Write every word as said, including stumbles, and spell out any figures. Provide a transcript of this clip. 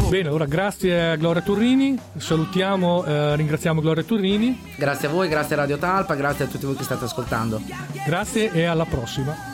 Bene, allora grazie a Gloria Turrini, salutiamo, eh, ringraziamo Gloria Turrini. Grazie a voi, grazie a Radio Talpa, grazie a tutti voi che state ascoltando. Grazie e alla prossima.